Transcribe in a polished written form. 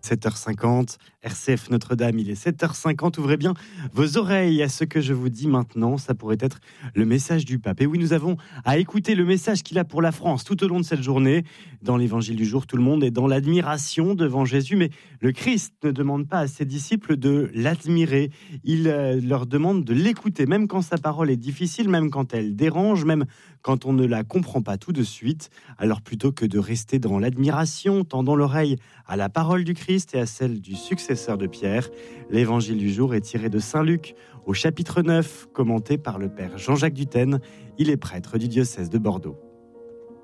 7h50, RCF Notre-Dame, il est 7h50. Ouvrez bien vos oreilles à ce que je vous dis maintenant. Ça pourrait être le message du pape. Et oui, nous avons à écouter le message qu'il a pour la France tout au long de cette journée. Dans l'évangile du jour, tout le monde est dans l'admiration devant Jésus. Mais le Christ ne demande pas à ses disciples de l'admirer. Il leur demande de l'écouter, même quand sa parole est difficile, même quand elle dérange, même quand on ne la comprend pas tout de suite. Alors plutôt que de rester dans l'admiration, tendons l'oreille à la parole du Christ et à celle du successeur de Pierre. L'évangile du jour est tiré de Saint Luc au chapitre 9, commenté par le père Jean-Jacques Dutène. Il est prêtre du diocèse de Bordeaux.